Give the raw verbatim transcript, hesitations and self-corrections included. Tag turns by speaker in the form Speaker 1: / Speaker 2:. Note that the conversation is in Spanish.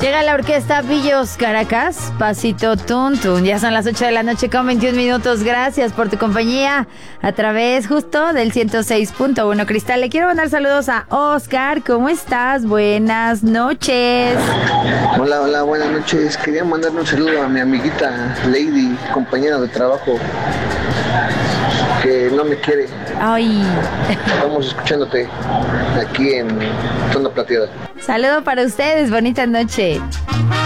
Speaker 1: Llega la orquesta Pillos Caracas, Pasito Tun Tun. Ya son las ocho de la noche con veintiún minutos. Gracias por tu compañía a través justo del ciento seis punto uno Cristal. Le quiero mandar saludos a Oscar. ¿Cómo estás? Buenas noches.
Speaker 2: Hola, hola, buenas noches. Quería mandarle un saludo a mi amiguita Lady, compañera de trabajo, que no me quiere.
Speaker 1: Ay.
Speaker 2: Estamos escuchándote aquí en Zona Plateada.
Speaker 1: Saludo para ustedes. Bonita noche.